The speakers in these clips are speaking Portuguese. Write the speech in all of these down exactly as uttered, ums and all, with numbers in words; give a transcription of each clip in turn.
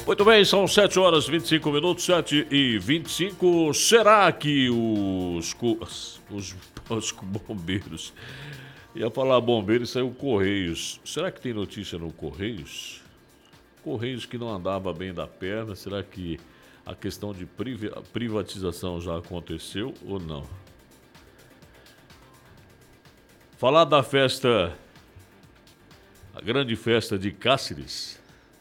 Muito bem, são sete horas e vinte e cinco minutos, sete e vinte e cinco. Será que os, os, os, os bombeiros... Ia falar bombeiros, saiu Correios. Será que tem notícia no Correios? Correios que não andava bem da perna, será que a questão de privatização já aconteceu ou não? Falar da festa, a grande festa de Cáceres.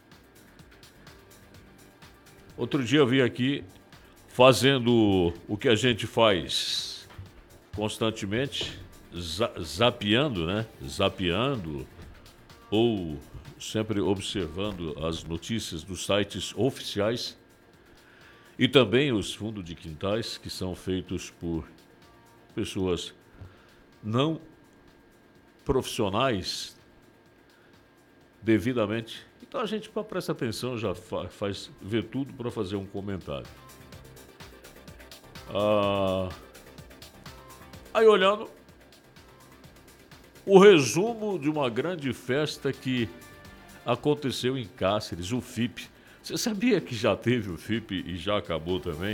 Outro dia eu vim aqui fazendo o que a gente faz constantemente, za- zapeando, né? Zapeando ou sempre observando as notícias dos sites oficiais e também os fundos de quintais que são feitos por pessoas não profissionais devidamente. Então a gente presta atenção, já fa- faz ver tudo para fazer um comentário. Ah, aí olhando o resumo de uma grande festa que aconteceu em Cáceres, o F I P. Você sabia que já teve o F I P e já acabou também?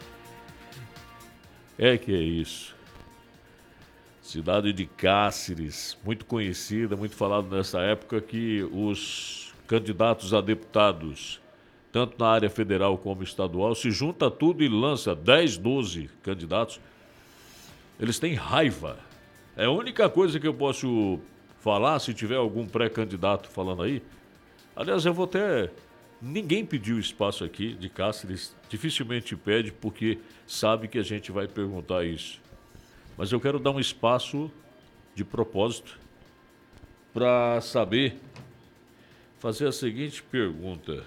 É que é isso. Cidade de Cáceres, muito conhecida, muito falado nessa época, que os candidatos a deputados, tanto na área federal como estadual, se junta tudo e lança dez, doze candidatos. Eles têm raiva. É a única coisa que eu posso falar, se tiver algum pré-candidato falando aí. Aliás, eu vou até... Ninguém pediu espaço aqui de Cáceres, dificilmente pede, porque sabe que a gente vai perguntar isso. Mas eu quero dar um espaço de propósito para saber, fazer a seguinte pergunta.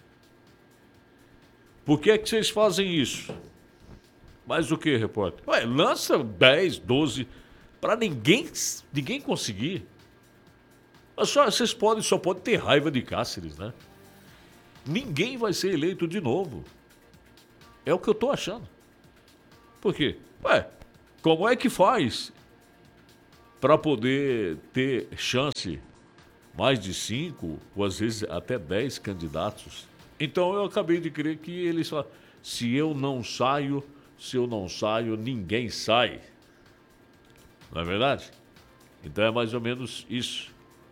Por que é que vocês fazem isso? Mais o que, repórter? Ué, lança dez, doze, para ninguém, ninguém conseguir. Mas só, vocês podem, só podem ter raiva de Cáceres, né? Ninguém vai ser eleito de novo. É o que eu tô achando. Por quê? Ué, como é que faz para poder ter chance mais de cinco, ou às vezes até dez candidatos? Então eu acabei de crer que eles falam, se eu não saio, se eu não saio, ninguém sai. Não é verdade? Então é mais ou menos isso.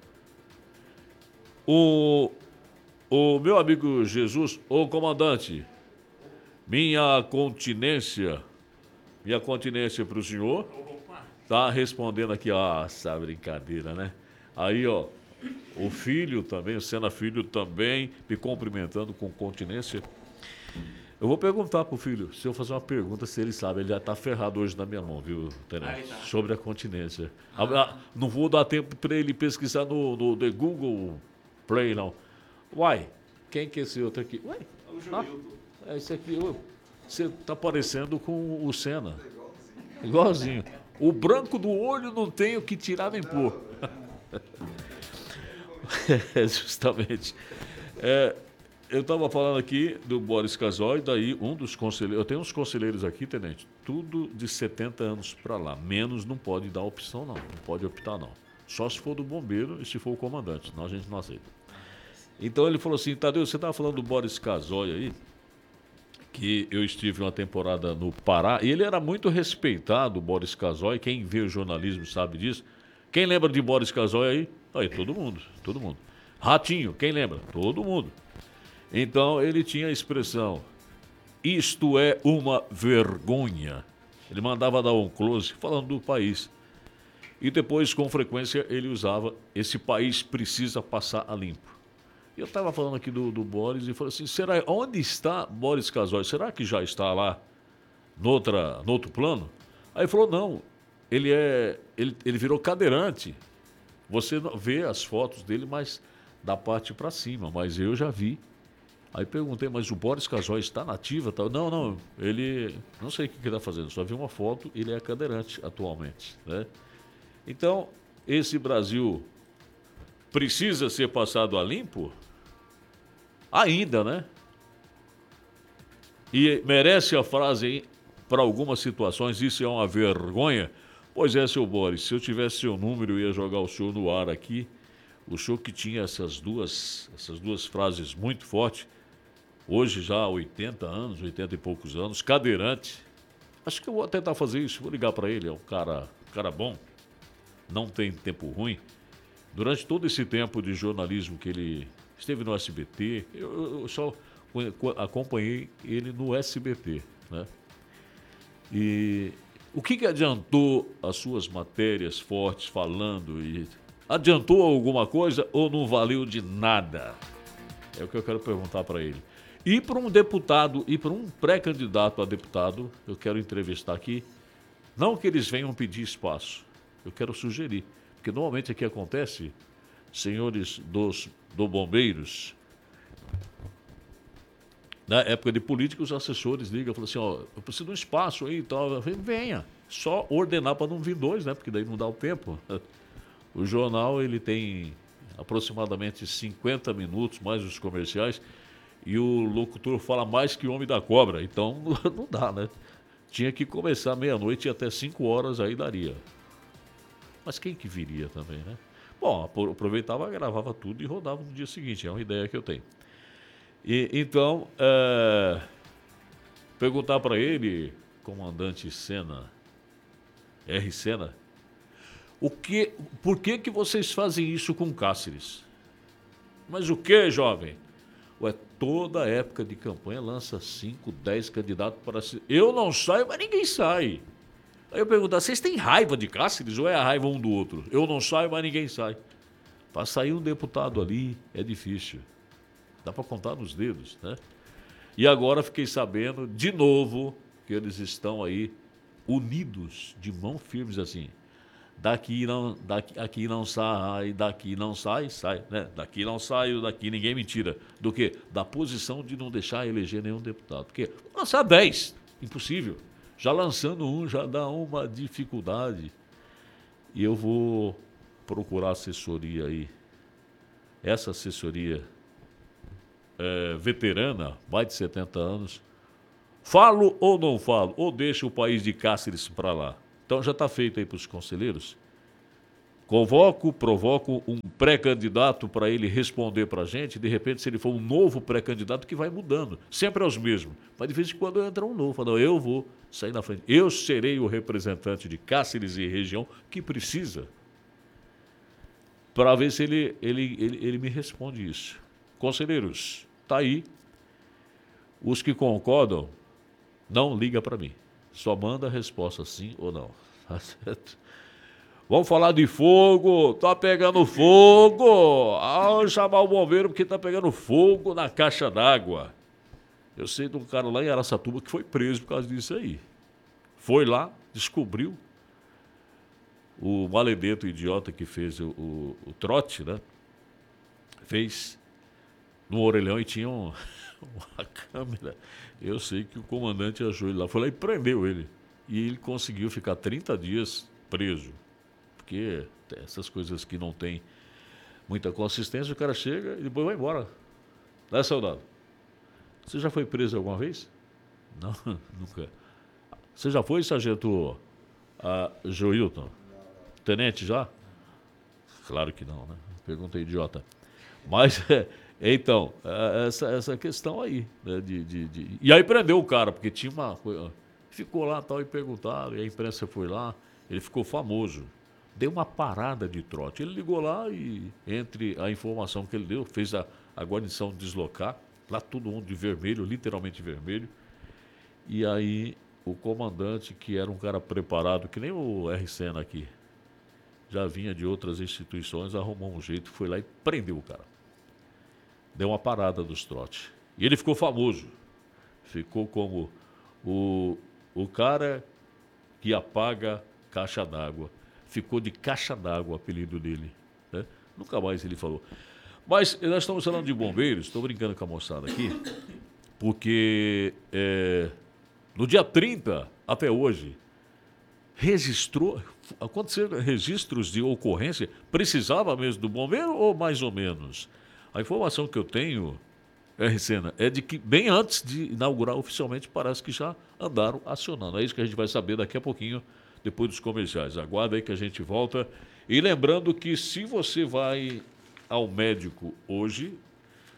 O, o meu amigo Jesus, ô comandante, minha continência, minha continência para o senhor, tá respondendo aqui, ó, essa brincadeira, né? Aí, ó, o filho também, o Sena Filho também, me cumprimentando com continência. Eu vou perguntar pro filho, se eu fazer uma pergunta, se ele sabe, ele já tá ferrado hoje na minha mão, viu, Tenente? Tá. Sobre a continência. Ah. Ah, não vou dar tempo para ele pesquisar no, no the Google Play, não. Uai, quem que é esse outro aqui? Uai, O Joilton. ah, é esse aqui, ô, você tá parecendo com o Senna. Igualzinho. O branco do olho não tem o que tirar nem pôr. É, justamente. É, eu estava falando aqui do Boris Casoy, daí um dos conselheiros... Eu tenho uns conselheiros aqui, Tenente, tudo de setenta anos para lá. Menos não pode dar opção, não. Não pode optar, não. Só se for do bombeiro e se for o comandante, senão a gente não aceita. Então ele falou assim, Tadeu, você estava falando do Boris Casoy aí, que eu estive uma temporada no Pará, e ele era muito respeitado, o Boris Casoy, quem vê o jornalismo sabe disso. Quem lembra de Boris Casoy aí? Aí, todo mundo, todo mundo. Ratinho, quem lembra? Todo mundo. Então, ele tinha a expressão, isto é uma vergonha. Ele mandava dar um close falando do país. E depois, com frequência, ele usava, esse país precisa passar a limpo. Eu estava falando aqui do, do Boris e falei assim, será, onde está Boris Casoy? Será que já está lá, noutra, no outro plano? Aí ele falou, não, ele, é, ele, ele virou cadeirante. Você não vê as fotos dele, mas da parte para cima, mas eu já vi. Aí perguntei, mas o Boris Casoy está na ativa? Tal? Não, não, ele, não sei o que ele está fazendo, só vi uma foto, ele é cadeirante atualmente, né? Então, esse Brasil precisa ser passado a limpo? Ainda, né? E merece a frase, para algumas situações, isso é uma vergonha. Pois é, seu Boris, se eu tivesse seu número, eu ia jogar o senhor no ar aqui. O senhor que tinha essas duas, essas duas frases muito fortes, hoje já oitenta anos, oitenta e poucos anos, cadeirante. Acho que eu vou tentar fazer isso, vou ligar para ele, é um cara, cara bom, não tem tempo ruim. Durante todo esse tempo de jornalismo que ele esteve no S B T, eu, eu só acompanhei ele no S B T, né? E o que, que adiantou as suas matérias fortes falando? E adiantou alguma coisa ou não valeu de nada? É o que eu quero perguntar para ele. E para um deputado, e para um pré-candidato a deputado, eu quero entrevistar aqui, não que eles venham pedir espaço, eu quero sugerir, porque normalmente aqui acontece, senhores dos do bombeiros, na época de política, os assessores ligam e falam assim, ó, eu preciso de um espaço aí e tal. Eu falei, venha, só ordenar para não vir dois, né? Porque daí não dá o tempo. O jornal, ele tem aproximadamente cinquenta minutos, mais os comerciais, e o locutor fala mais que o homem da cobra, então não dá, né? Tinha que começar meia-noite e até cinco horas, aí daria. Mas quem que viria também, né? Bom, aproveitava, gravava tudo e rodava no dia seguinte, é uma ideia que eu tenho. E, então, é, perguntar para ele, comandante Sena, R. Sena, o que, por que que vocês fazem isso com Cáceres? Mas o que, jovem? Ué, toda época de campanha lança cinco, dez candidatos para... Eu não saio, mas ninguém sai. Aí eu pergunto, vocês têm raiva de Cáceres ou é a raiva um do outro? Eu não saio, mas ninguém sai. Para sair um deputado ali é difícil. Dá para contar nos dedos, né? E agora fiquei sabendo, de novo, que eles estão aí unidos, de mão firmes assim. Daqui não, daqui, aqui não sai, daqui não sai, sai, né? Daqui não sai, daqui ninguém me tira. Do quê? Da posição de não deixar eleger nenhum deputado. Porque lançar dez, impossível. Já lançando um, já dá uma dificuldade. E eu vou procurar assessoria aí. Essa assessoria é, veterana, mais de setenta anos. Falo ou não falo? Ou deixo o país de Cáceres para lá? Então já está feito aí para os conselheiros. Convoco, provoco um pré-candidato para ele responder para a gente. De repente, se ele for um novo pré-candidato, que vai mudando. Sempre é os mesmos. Mas de vez em quando entra um novo. Fala, não, eu vou sair na frente. Eu serei o representante de Cáceres e região que precisa. Para ver se ele, ele, ele, ele me responde isso. Conselheiros, está aí. Os que concordam, não liga para mim. Só manda a resposta sim ou não. Tá certo? Vamos falar de fogo. Tá pegando fogo. Ah, chamar o bombeiro porque tá pegando fogo na caixa d'água. Eu sei de um cara lá em Araçatuba que foi preso por causa disso aí. Foi lá, descobriu. O maledeto idiota que fez o, o, o trote, né? Fez no orelhão e tinha um, uma câmera. Eu sei que o comandante achou ele lá. Foi lá e prendeu ele. E ele conseguiu ficar trinta dias preso. Porque essas coisas que não tem muita consistência, o cara chega e depois vai embora. Né, soldado? Você já foi preso alguma vez? Não, nunca. Você já foi, sargento a Joilton? Tenente já? Claro que não, né? Pergunta idiota. Mas, então, essa, essa questão aí, né? De, de, de... E aí prendeu o cara, porque tinha uma... Ficou lá tal e perguntaram, e a imprensa foi lá, ele ficou famoso. Deu uma parada de trote. Ele ligou lá e, entre a informação que ele deu, fez a, a guarnição deslocar, lá todo mundo de vermelho, literalmente vermelho. E aí o comandante, que era um cara preparado, que nem o R. Sena aqui, já vinha de outras instituições, arrumou um jeito, foi lá e prendeu o cara. Deu uma parada dos trotes. E ele ficou famoso. Ficou como o, o cara que apaga caixa d'água. Ficou de caixa d'água o apelido dele, né? Nunca mais ele falou. Mas nós estamos falando de bombeiros, estou brincando com a moçada aqui, porque é, no dia trinta, até hoje, registrou, aconteceram registros de ocorrência, precisava mesmo do bombeiro ou mais ou menos? A informação que eu tenho, R. Sena, é de que bem antes de inaugurar oficialmente, parece que já andaram acionando. É isso que a gente vai saber daqui a pouquinho, depois dos comerciais. Aguarda aí que a gente volta. E lembrando que se você vai ao médico hoje,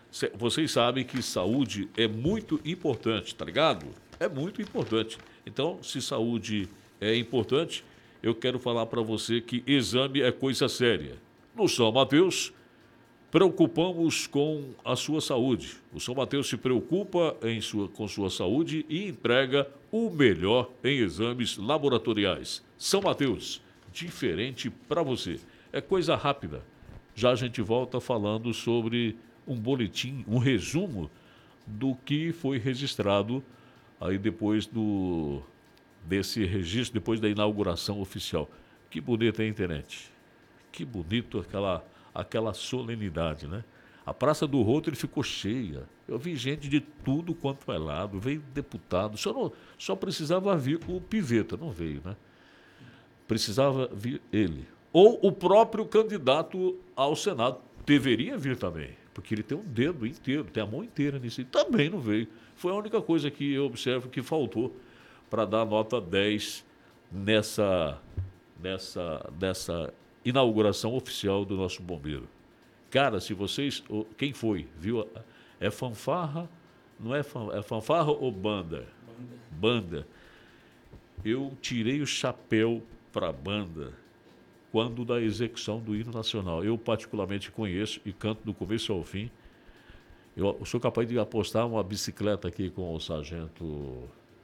cê- vocês sabem que saúde é muito importante, tá ligado? É muito importante. Então, se saúde é importante, eu quero falar para você que exame é coisa séria. No São Mateus, preocupamos com a sua saúde. O São Mateus se preocupa em sua, com sua saúde e entrega o melhor em exames laboratoriais. São Mateus, diferente para você. É coisa rápida. Já a gente volta falando sobre um boletim, um resumo do que foi registrado aí depois do desse registro, depois da inauguração oficial. Que bonita a internet. Que bonito aquela, aquela solenidade, né? A Praça do Rotary ficou cheia. Eu vi gente de tudo quanto é lado, veio deputado. Só, não, só precisava vir o Piveta, não veio, né? Precisava vir ele. Ou o próprio candidato ao Senado. Deveria vir também, porque ele tem um dedo inteiro, tem a mão inteira nisso. E também não veio. Foi a única coisa que eu observo que faltou para dar nota dez nessa, nessa, nessa inauguração oficial do nosso bombeiro. Cara, se vocês... Quem foi? Viu? É fanfarra? Não é, fan, é fanfarra ou banda? Banda. Banda. Eu tirei o chapéu para a banda quando da execução do hino nacional. Eu particularmente conheço e canto do começo ao fim. Eu, eu sou capaz de apostar uma bicicleta aqui com o sargento...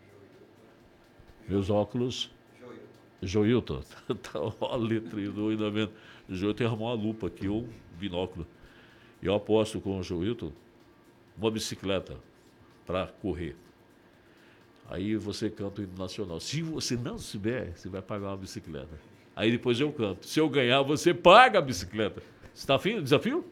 Meus óculos... Joilton. Tá a letra aí do ainda Joilton tem que arrumar uma lupa aqui, ou um binóculo. Eu aposto com o Joilton uma bicicleta para correr. Aí você canta o hino nacional. Se você não souber, você vai pagar uma bicicleta. Aí depois eu canto. Se eu ganhar, você paga a bicicleta. Você está afim do desafio?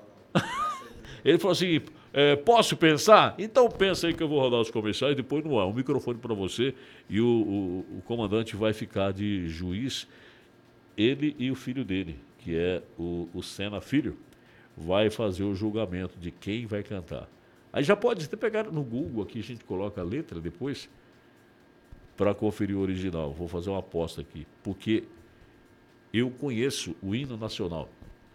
Ele falou assim, é, posso pensar? Então pensa aí que eu vou rodar os comerciais, depois no ar. Um microfone para você e o, o, o comandante vai ficar de juiz. Ele e o filho dele, que é o, o Sena Filho, vai fazer o julgamento de quem vai cantar. Aí já pode até pegar no Google aqui, a gente coloca a letra depois para conferir o original. Vou fazer uma aposta aqui, porque eu conheço o hino nacional.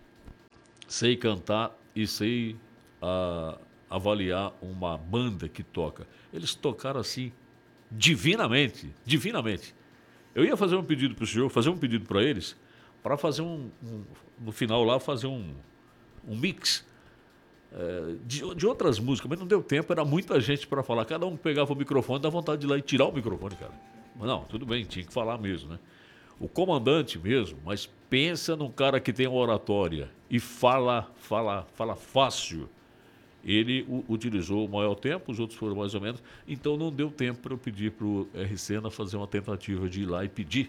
Sei cantar e sei a, avaliar uma banda que toca. Eles tocaram assim, divinamente, divinamente. Eu ia fazer um pedido para o senhor, fazer um pedido para eles, para fazer um, um, no final lá, fazer um, um mix é, de, de outras músicas, mas não deu tempo, era muita gente para falar. Cada um pegava o microfone, dá vontade de ir lá e tirar o microfone, cara. Mas não, tudo bem, tinha que falar mesmo, né? O comandante mesmo, mas pensa num cara que tem uma oratória e fala, fala, fala fácil. Ele u, utilizou o maior tempo, os outros foram mais ou menos, então não deu tempo para eu pedir para o R Sena fazer uma tentativa de ir lá e pedir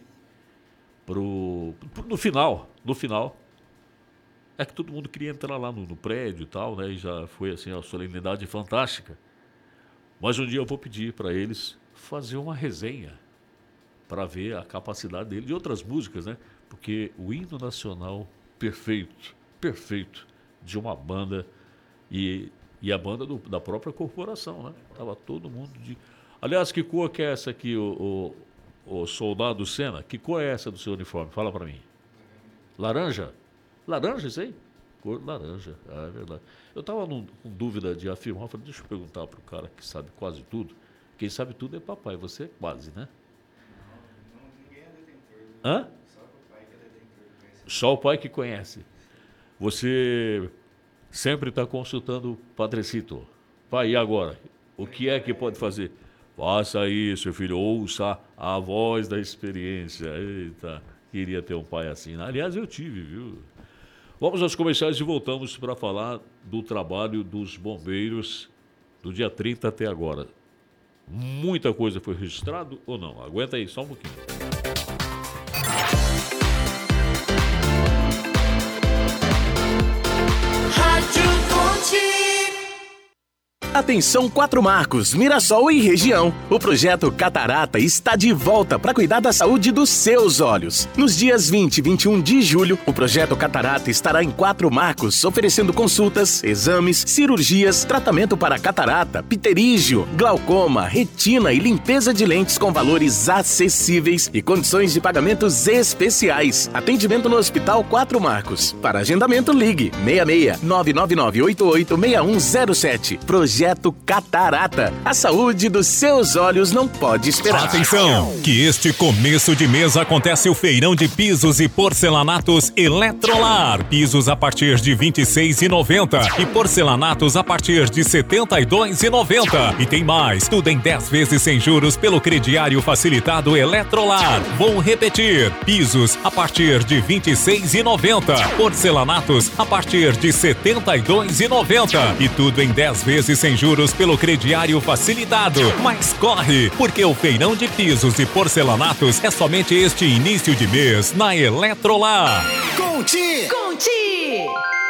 pro, pro, no final, no final. É que todo mundo queria entrar lá no, no prédio e tal, né? E já foi assim, uma solenidade fantástica. Mas um dia eu vou pedir para eles fazer uma resenha para ver a capacidade dele de outras músicas, né? Porque o hino nacional perfeito, perfeito, de uma banda e, e a banda do, da própria corporação, né? Tava todo mundo de... Aliás, que cor que é essa aqui, o, o, o soldado Sena? Que cor é essa do seu uniforme? Fala para mim. Laranja? Laranja, isso aí? Cor laranja, ah, é verdade. Eu estava com dúvida de afirmar, eu falei, deixa eu perguntar para o cara que sabe quase tudo. Quem sabe tudo é papai, você é quase, né? Hã? Só o pai que conhece. Você sempre está consultando o Padrecito. Pai, e agora? O que é que pode fazer? Faça isso, filho. Ouça a voz da experiência. Eita, queria ter um pai assim. Aliás, eu tive, viu? Vamos aos comerciais e voltamos para falar do trabalho dos bombeiros do dia trinta até agora. Muita coisa foi registrada ou não? Aguenta aí, só um pouquinho. Atenção Quatro Marcos, Mirassol e região. O projeto Catarata está de volta para cuidar da saúde dos seus olhos. Nos dias vinte e vinte e um de julho, o projeto Catarata estará em Quatro Marcos, oferecendo consultas, exames, cirurgias, tratamento para catarata, pterígio, glaucoma, retina e limpeza de lentes com valores acessíveis e condições de pagamentos especiais. Atendimento no Hospital Quatro Marcos. Para agendamento, ligue seis seis nove nove nove oito oito seis um zero sete. Projeto Catarata. A saúde dos seus olhos não pode esperar. Atenção, que este começo de mês acontece o feirão de pisos e porcelanatos Eletrolar. Pisos a partir de vinte e seis reais e noventa centavos e porcelanatos a partir de setenta e dois reais e noventa centavos. E tem mais, tudo em dez vezes sem juros pelo crediário facilitado Eletrolar. Vou repetir, pisos a partir de vinte e seis reais e noventa centavos, porcelanatos a partir de setenta e dois reais e noventa centavos e tudo em dez vezes sem juros pelo crediário facilitado. Mas corre, porque o feirão de pisos e porcelanatos é somente este início de mês na Eletrolar. Conti! Conti!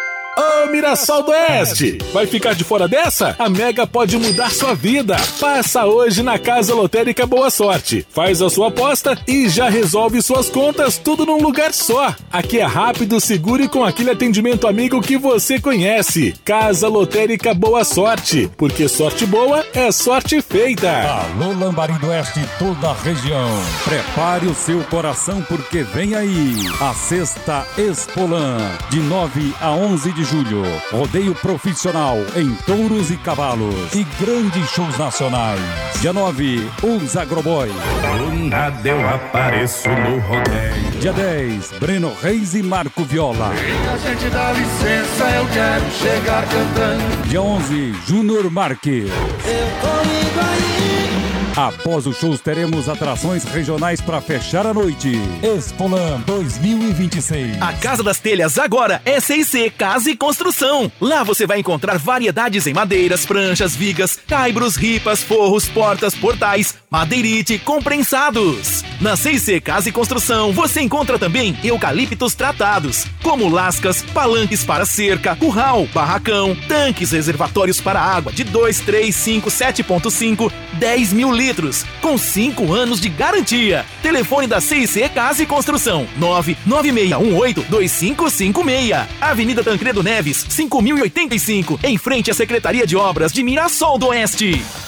Ô Mirassol do Oeste, vai ficar de fora dessa? A Mega pode mudar sua vida. Passa hoje na Casa Lotérica Boa Sorte. Faz a sua aposta e já resolve suas contas tudo num lugar só. Aqui é rápido, seguro e com aquele atendimento amigo que você conhece. Casa Lotérica Boa Sorte, porque sorte boa é sorte feita. Alô Lambari do Oeste e toda a região. Prepare o seu coração porque vem aí a Sexta Expolan, de nove a onze de julho. Rodeio profissional em touros e cavalos e grandes shows nacionais. Dia nove, os Agroboy. Do nada eu apareço no rodeio. Dia dez, Breno Reis e Marco Viola. A gente dá licença, eu quero chegar cantando. Dia onze, Júnior Marques. Eu tô indo aí. Após os shows, teremos atrações regionais para fechar a noite. Expolan dois mil e vinte e seis. A Casa das Telhas agora é C e C Casa e Construção. Lá você vai encontrar variedades em madeiras, pranchas, vigas, caibros, ripas, forros, portas, portais, madeirite, comprensados. Na C e C Casa e Construção você encontra também eucaliptos tratados, como lascas, palanques para cerca, curral, barracão, tanques reservatórios para água de dois, três, cinco, sete ponto cinco, dez mil litros, com cinco anos de garantia. Telefone da C e C Casa e Construção, nove nove seis um oito dois cinco cinco seis. Avenida Tancredo Neves, cinco mil e oitenta e cinco, em frente à Secretaria de Obras de Mirassol do Oeste.